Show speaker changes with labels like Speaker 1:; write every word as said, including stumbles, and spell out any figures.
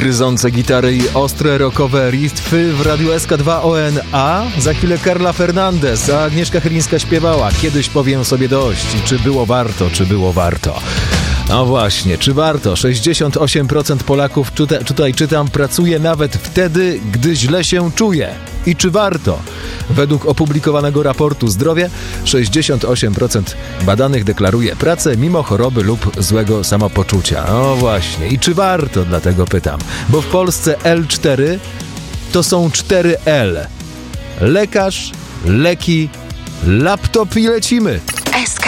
Speaker 1: gryzące gitary i ostre rockowe riffy w Radiu S K dwa O N A. Za chwilę Carla Fernandez, a Agnieszka Chylińska śpiewała Kiedyś powiem sobie dość. Czy było warto, czy było warto? No właśnie, czy warto? sześćdziesiąt osiem procent Polaków, tutaj, tutaj czytam, pracuje nawet wtedy, gdy źle się czuje. I czy warto? Według opublikowanego raportu Zdrowie sześćdziesiąt osiem procent badanych deklaruje pracę mimo choroby lub złego samopoczucia. No właśnie, i czy warto? Dlatego pytam. Bo w Polsce L cztery to są cztery L. Lekarz, leki, laptop i lecimy.
Speaker 2: S